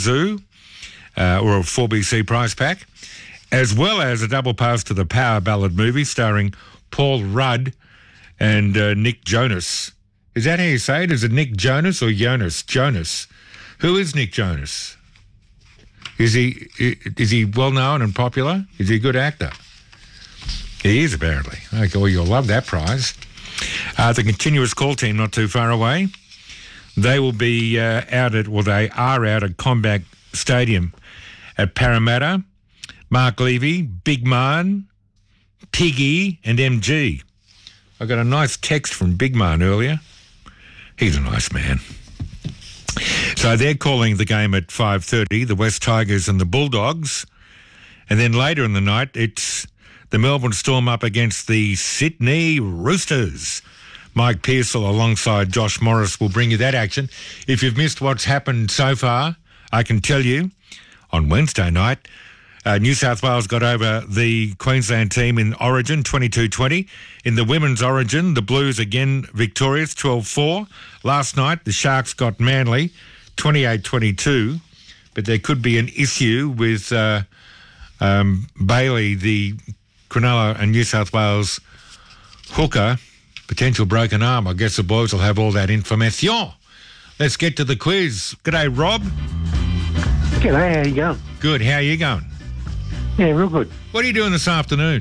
Zoo, or a 4BC prize pack, as well as a double pass to the Power Ballad movie starring Paul Rudd and Nick Jonas. Is that how you say it? Is it Nick Jonas or Jonas? Jonas. Who is Nick Jonas? Is he well known and popular? Is he a good actor? He is, apparently. Okay, well, you'll love that prize. The Continuous Call team, not too far away. They will be they are out at Combat Stadium at Parramatta. Mark Levy, Big Man, Piggy and MG. I got a nice text from Big Man earlier. He's a nice man. So they're calling the game at 5:30, the West Tigers and the Bulldogs. And then later in the night, it's the Melbourne Storm up against the Sydney Roosters. Mike Pearsall alongside Josh Morris will bring you that action. If you've missed what's happened so far, I can tell you, on Wednesday night, New South Wales got over the Queensland team in Origin, 22-20. In the Women's Origin, the Blues again victorious, 12-4. Last night, the Sharks got Manly, 28-22. But there could be an issue with Bailey, the Cronulla and New South Wales hooker, potential broken arm. I guess the boys will have all that information. Let's get to the quiz. G'day, Rob. G'day, how you going? Good, how are you going? Yeah, real good. What are you doing this afternoon?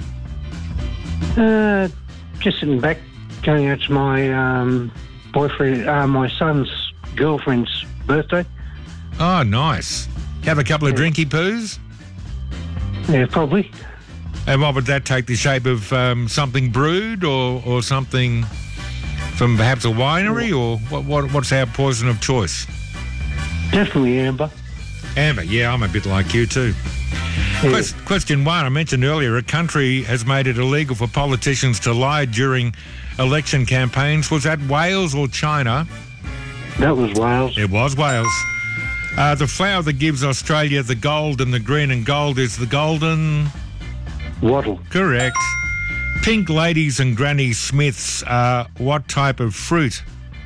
Just sitting back, going out to my my son's girlfriend's birthday. Oh, nice. Have a couple of drinky poos? Yeah, probably. And what would that take the shape of something brewed or something from perhaps a winery, or what's our poison of choice? Definitely amber. Amber, yeah, I'm a bit like you too. Yeah. Question one, I mentioned earlier, a country has made it illegal for politicians to lie during election campaigns. Was that Wales or China? That was Wales. It was Wales. The flower that gives Australia the gold and the green and gold is the golden... Wattle. Correct. Pink Ladies and Granny Smiths are what type of fruit?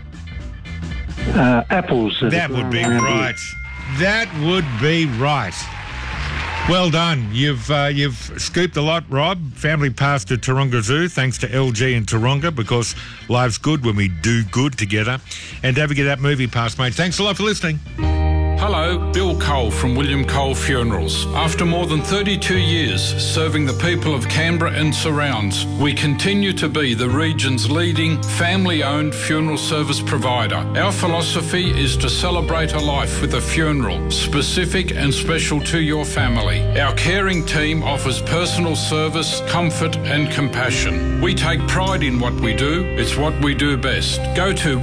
Apples. That would be right. That would be right. Well done. You've scooped a lot, Rob. Family pass to Taronga Zoo, thanks to LG and Taronga, because life's good when we do good together. And don't forget that movie pass, mate. Thanks a lot for listening. Hello, Bill Cole from William Cole Funerals. After more than 32 years serving the people of Canberra and surrounds, we continue to be the region's leading family-owned funeral service provider. Our philosophy is to celebrate a life with a funeral, specific and special to your family. Our caring team offers personal service, comfort and compassion. We take pride in what we do. It's what we do best. Go to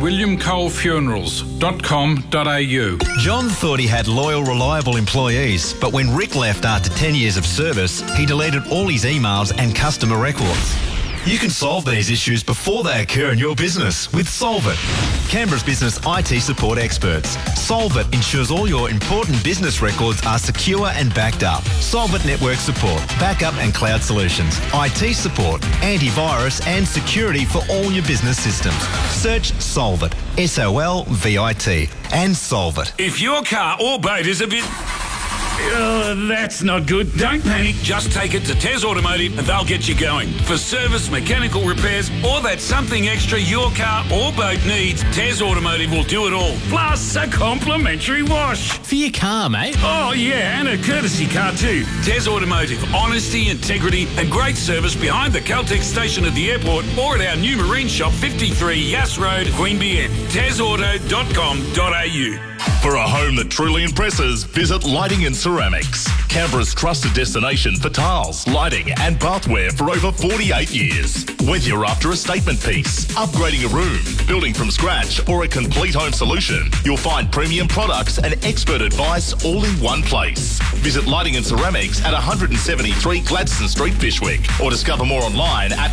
williamcolefunerals.com.au. John thought he had loyal, reliable employees, but when Rick left after 10 years of service, he deleted all his emails and customer records. You can solve these issues before they occur in your business with Solvit, Canberra's business IT support experts. Solvit ensures all your important business records are secure and backed up. Solvit network support, backup and cloud solutions, IT support, antivirus and security for all your business systems. Search Solvit, SOLVIT, and solve it. If your car or boat is a bit... that's not good. Don't panic. Just take it to Tez Automotive and they'll get you going. For service, mechanical repairs, or that something extra your car or boat needs, Tez Automotive will do it all. Plus a complimentary wash. For your car, mate. Oh, yeah, and a courtesy car too. Tez Automotive. Honesty, integrity and great service behind the Caltex station at the airport or at our new marine shop, 53 Yass Road, Queanbeyan. TezAuto.com.au. For a home that truly impresses, visit Lighting and Ceramics. Canberra's trusted destination for tiles, lighting and bathware for over 48 years. Whether you're after a statement piece, upgrading a room, building from scratch or a complete home solution, you'll find premium products and expert advice all in one place. Visit Lighting and Ceramics at 173 Gladstone Street, Fyshwick, or discover more online at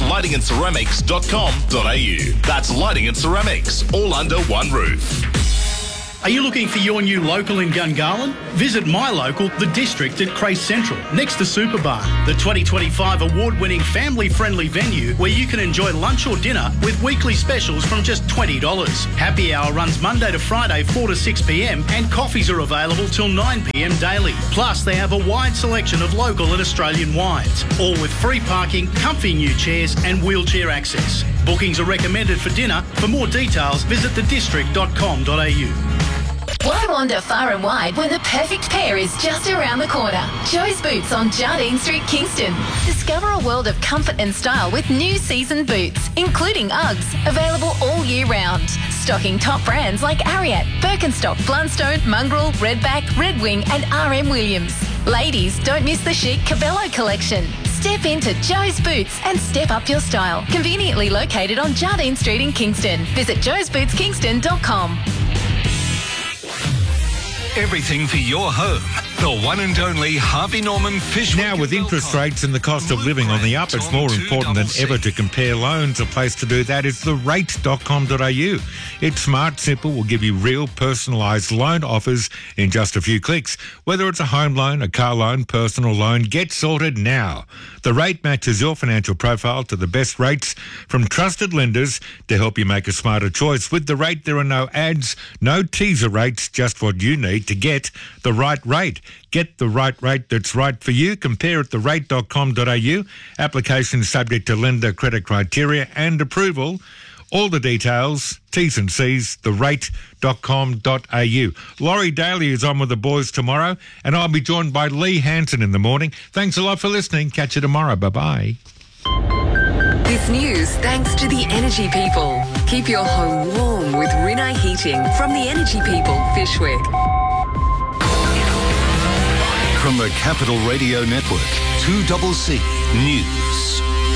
lightingandceramics.com.au. That's Lighting and Ceramics, all under one roof. Are you looking for your new local in Gungahlin? Visit my local, The District at Crace Central, next to Superbar, the 2025 award-winning family-friendly venue where you can enjoy lunch or dinner with weekly specials from just $20. Happy hour runs Monday to Friday 4 to 6 p.m, and coffees are available till 9 p.m. daily. Plus, they have a wide selection of local and Australian wines, all with free parking, comfy new chairs and wheelchair access. Bookings are recommended for dinner. For more details, visit thedistrict.com.au. Why wander far and wide when the perfect pair is just around the corner? Joe's Boots on Jardine Street, Kingston. Discover a world of comfort and style with new season boots, including Uggs, available all year round. Stocking top brands like Ariat, Birkenstock, Blundstone, Mongrel, Redback, Red Wing and RM Williams. Ladies, don't miss the chic Cabello collection. Step into Joe's Boots and step up your style. Conveniently located on Jardine Street in Kingston. Visit joesbootskingston.com. Everything for your home. The one and only Harvey Norman Fish. Now, with interest rates and the cost of living on the up, it's more important than ever to compare loans. A place to do that is therate.com.au. It's smart, simple, will give you real personalised loan offers in just a few clicks. Whether it's a home loan, a car loan, personal loan, get sorted now. The Rate matches your financial profile to the best rates from trusted lenders to help you make a smarter choice. With The Rate, there are no ads, no teaser rates, just what you need to get the right rate. Get the right rate that's right for you. Compare at therate.com.au. Application subject to lender credit criteria and approval. All the details, T's and C's, therate.com.au. Laurie Daly is on with the boys tomorrow, and I'll be joined by Lee Hansen in the morning. Thanks a lot for listening. Catch you tomorrow. Bye-bye. This news thanks to the Energy People. Keep your home warm with Rinnai Heating from the Energy People, Fishwick. From the Capital Radio Network, 2CC News.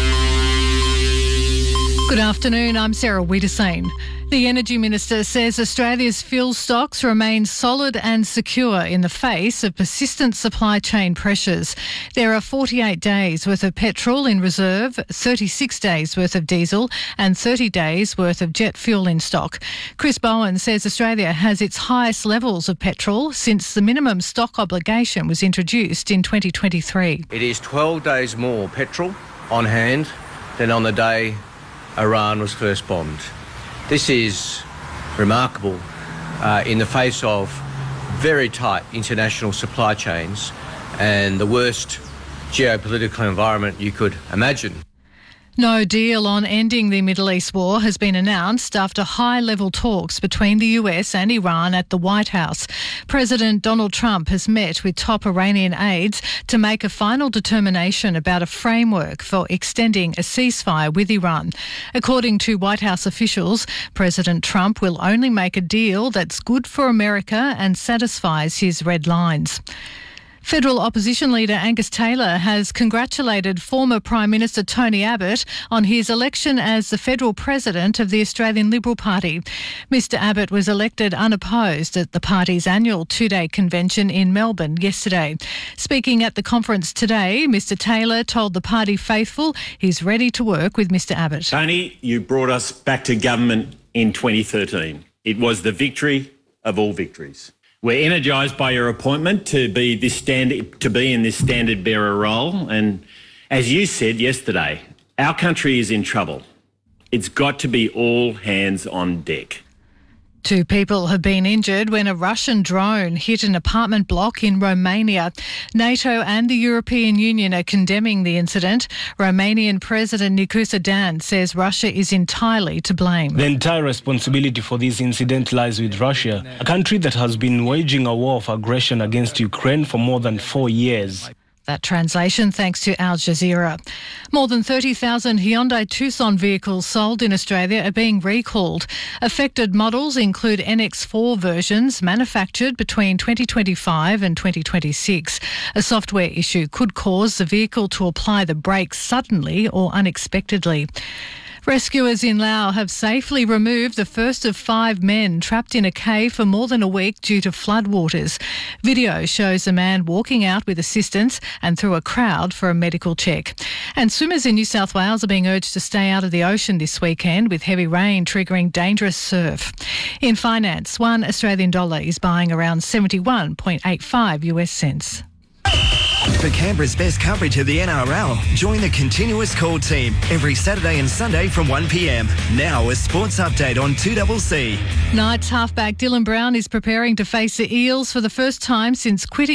Good afternoon, I'm Sarah Wiedersane. The Energy Minister says Australia's fuel stocks remain solid and secure in the face of persistent supply chain pressures. There are 48 days worth of petrol in reserve, 36 days worth of diesel and 30 days worth of jet fuel in stock. Chris Bowen says Australia has its highest levels of petrol since the minimum stock obligation was introduced in 2023. It is 12 days more petrol on hand than on the day Iran was first bombed. This is remarkable in the face of very tight international supply chains and the worst geopolitical environment you could imagine. No deal on ending the Middle East war has been announced after high-level talks between the US and Iran at the White House. President Donald Trump has met with top Iranian aides to make a final determination about a framework for extending a ceasefire with Iran. According to White House officials, President Trump will only make a deal that's good for America and satisfies his red lines. Federal opposition leader Angus Taylor has congratulated former Prime Minister Tony Abbott on his election as the federal president of the Australian Liberal Party. Mr Abbott was elected unopposed at the party's annual two-day convention in Melbourne yesterday. Speaking at the conference today, Mr Taylor told the party faithful he's ready to work with Mr Abbott. Tony, you brought us back to government in 2013. It was the victory of all victories. We're energised by your appointment to be in this standard bearer role, and as you said yesterday, our country is in trouble. It's got to be all hands on deck. 2 people have been injured when a Russian drone hit an apartment block in Romania. NATO and the European Union are condemning the incident. Romanian President Nicolae Dan says Russia is entirely to blame. The entire responsibility for this incident lies with Russia, a country that has been waging a war of aggression against Ukraine for more than 4 years. That translation thanks to Al Jazeera. More than 30,000 Hyundai Tucson vehicles sold in Australia are being recalled. Affected models include NX4 versions manufactured between 2025 and 2026. A software issue could cause the vehicle to apply the brakes suddenly or unexpectedly. Rescuers in Laos have safely removed the first of 5 men trapped in a cave for more than a week due to floodwaters. Video shows a man walking out with assistance and through a crowd for a medical check. And swimmers in New South Wales are being urged to stay out of the ocean this weekend with heavy rain triggering dangerous surf. In finance, $1 Australian is buying around 71.85 US cents. For Canberra's best coverage of the NRL, join the Continuous Call team every Saturday and Sunday from 1 p.m. Now a sports update on 2CC. Knights halfback Dylan Brown is preparing to face the Eels for the first time since quitting